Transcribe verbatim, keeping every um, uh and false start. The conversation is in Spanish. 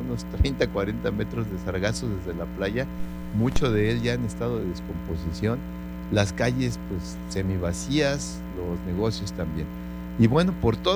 unos treinta, cuarenta metros de sargazo desde la playa, mucho de él ya en estado de descomposición, las calles, pues, semivacías, los negocios también. Y bueno, por todo